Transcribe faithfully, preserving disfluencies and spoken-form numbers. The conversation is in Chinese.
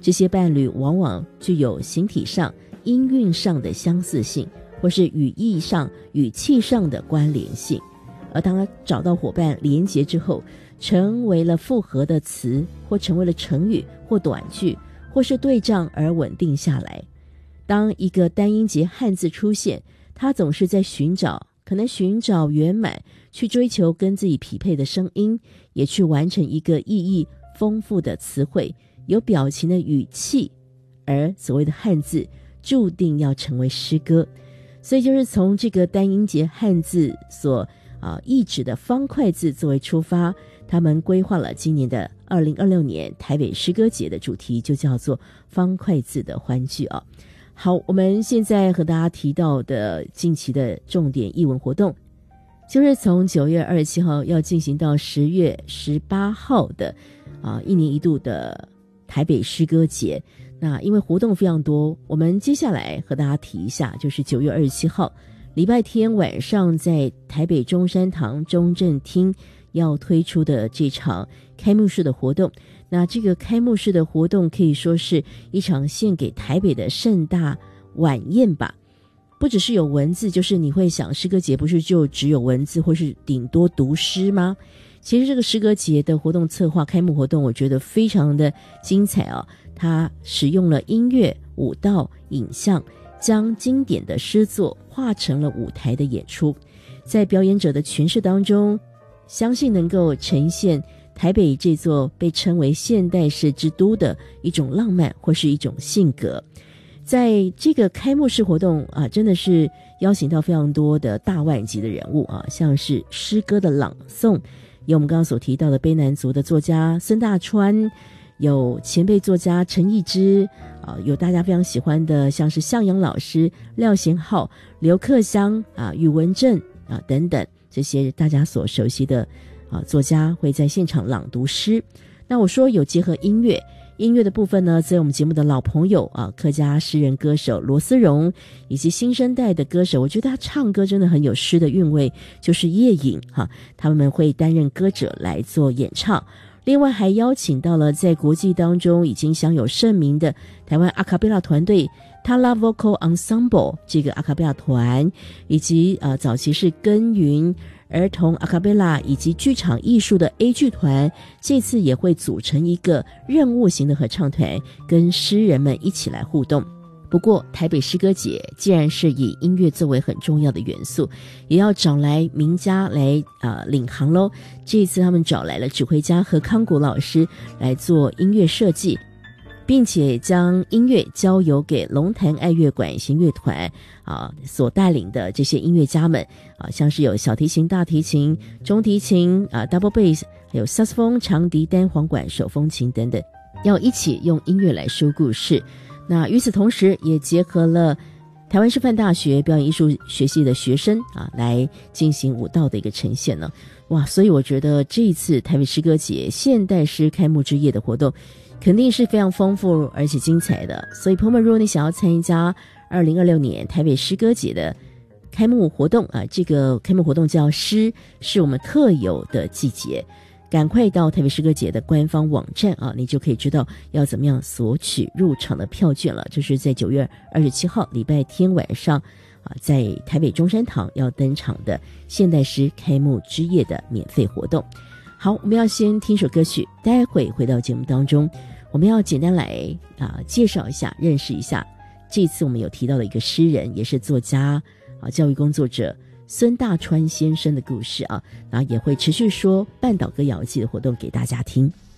这些伴侣往往具有形体上、音韵上的相似性，或是语义上、语气上的关联性。而当他找到伙伴连结之后，成为了复合的词，或成为了成语或短句，或是对仗而稳定下来。当一个单音节汉字出现，他总是在寻找，可能寻找圆满，去追求跟自己匹配的声音，也去完成一个意义丰富的词汇，有表情的语气。而所谓的汉字注定要成为诗歌，所以就是从这个单音节汉字所啊意指的方块字作为出发，他们规划了今年的二零二六年台北诗歌节的主题，就叫做方块字的欢聚啊。好，我们现在和大家提到的近期的重点艺文活动，就是从九月二十七号要进行到十月十八号的啊一年一度的台北诗歌节。那因为活动非常多，我们接下来和大家提一下，就是九月二十七号礼拜天晚上在台北中山堂中正厅要推出的这场开幕式的活动。那这个开幕式的活动可以说是一场献给台北的盛大晚宴吧，不只是有文字，就是你会想诗歌节不是就只有文字或是顶多读诗吗？其实这个诗歌节的活动策划开幕活动我觉得非常的精彩哦，它使用了音乐、舞蹈、影像，将经典的诗作化成了舞台的演出。在表演者的诠释当中，相信能够呈现台北这座被称为现代诗之都的一种浪漫或是一种性格。在这个开幕式活动啊，真的是邀请到非常多的大腕级的人物啊，像是诗歌的朗诵，有我们刚刚所提到的卑南族的作家孙大川，有前辈作家陈逸之啊，有大家非常喜欢的像是向阳老师、廖贤浩、刘克襄啊、宇文正啊等等，这些大家所熟悉的啊作家会在现场朗读诗。那我说有结合音乐，音乐的部分呢，在我们节目的老朋友啊，客家诗人歌手罗思荣，以及新生代的歌手，我觉得他唱歌真的很有诗的韵味，就是叶颖哈、啊，他们会担任歌者来做演唱。另外还邀请到了在国际当中已经享有盛名的台湾阿卡贝拉团队 Tala Vocal Ensemble 这个阿卡贝拉团，以及呃早期是耕耘儿童阿卡贝拉以及剧场艺术的 A 剧团，这次也会组成一个任务型的合唱团，跟诗人们一起来互动。不过台北诗歌节既然是以音乐作为很重要的元素，也要找来名家来呃领航咯。这一次他们找来了指挥家何康国老师来做音乐设计，并且将音乐交由给龙潭爱乐管弦乐团啊所带领的这些音乐家们啊，像是有小提琴、大提琴、中提琴啊 double bass， 还有萨克斯风、长笛、单簧管、手风琴等等，要一起用音乐来说故事。那与此同时也结合了台湾师范大学表演艺术学系的学生啊，来进行舞蹈的一个呈现呢。哇，所以我觉得这一次台北诗歌节现代诗开幕之夜的活动肯定是非常丰富而且精彩的。所以朋友们，如果你想要参加二零二六年台北诗歌节的开幕活动啊，这个开幕活动叫诗是我们特有的季节，赶快到台北诗歌节的官方网站啊，你就可以知道要怎么样索取入场的票券了。就是在九月二十七号礼拜天晚上啊，在台北中山堂要登场的现代诗开幕之夜的免费活动。好，我们要先听首歌曲，待会回到节目当中，我们要简单来啊介绍一下、认识一下这次我们有提到的一个诗人，也是作家啊、教育工作者孙大川先生的故事啊，然后也会持续说半岛歌谣季的活动给大家听。